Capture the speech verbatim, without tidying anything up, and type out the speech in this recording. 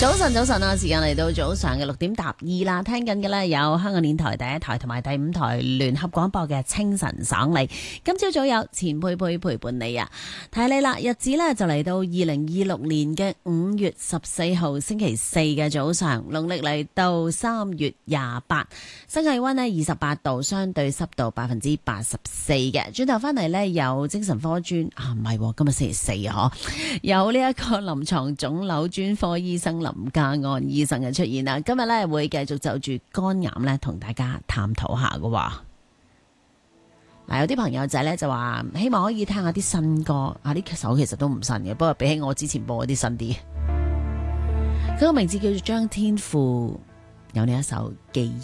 早晨，早晨啊！時間嚟到早上嘅六點踏二啦，聽緊嘅呢有香港電台第一台同埋第五台聯合廣播嘅清晨爽利。今朝早有錢佩佩陪伴你啊，提你啦，日子呢就嚟到二零二六年嘅五月十四號星期四嘅早上，農曆嚟到三月廿八，新氣溫呢二十八度，相對濕度百分之八十四嘅。轉頭翻嚟呢，有精神科專啊，唔係，今日星期四啊，有呢一個臨床腫瘤專科醫生林家安醫生嘅出現啦，今日咧會繼續就住肝癌咧同大家探討下嘅。嗱，有啲朋友仔咧就話希望可以聽下啲新歌，啊呢首其實都唔新嘅，不過比起我之前播嗰啲新啲。佢個名字叫做張天賦，有呢一首記憶。